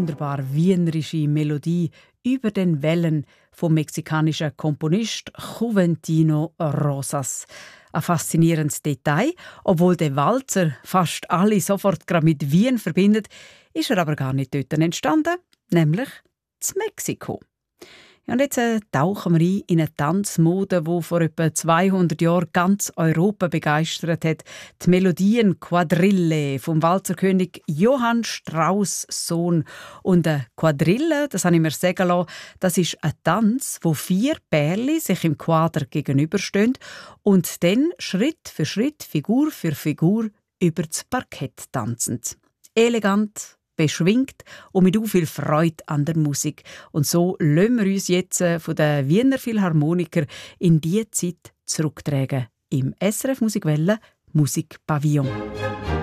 wunderbar wienerische Melodie über den Wellen vom mexikanischen Komponist Juventino Rosas. Ein faszinierendes Detail. Obwohl der Walzer fast alle sofort gerade mit Wien verbindet, ist er aber gar nicht dort entstanden, nämlich in Mexiko. Ja, und jetzt tauchen wir ein in eine Tanzmode, die vor etwa 200 Jahren ganz Europa begeistert hat. Die Melodien Quadrille vom Walzerkönig Johann Strauss Sohn. Und eine Quadrille, das habe ich mir sagen lassen, das ist ein Tanz, wo 4 Pärchen sich im Quader gegenüberstehen und dann Schritt für Schritt, Figur für Figur über das Parkett tanzen. Elegant, beschwingt und mit viel Freude an der Musik. Und so lassen wir uns jetzt von den Wiener Philharmonikern in die Zeit zurücktragen. Im SRF Musikwelle Musikpavillon.